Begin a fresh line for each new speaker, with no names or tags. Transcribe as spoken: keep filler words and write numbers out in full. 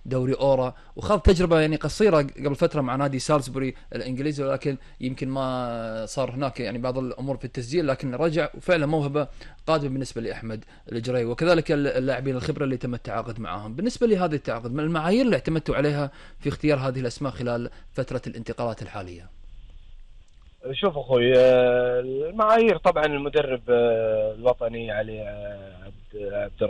دوري اورا، وخاض تجربه يعني قصيره قبل فتره مع نادي سالزبوري الانجليزي، ولكن يمكن ما صار هناك يعني بعض الامور في التسجيل، لكن رجع وفعلا موهبه قادمه بالنسبه لاحمد الجري. وكذلك اللاعبين الخبره اللي تم التعاقد معهم. بالنسبه لهذا التعاقد، من المعايير اللي اعتمدتوا عليها في اختيار هذه الاسماء خلال فتره الانتقالات الحاليه؟
شوف اخوي، آه، المعايير طبعا المدرب آه، الوطني علي آه، عبد عبد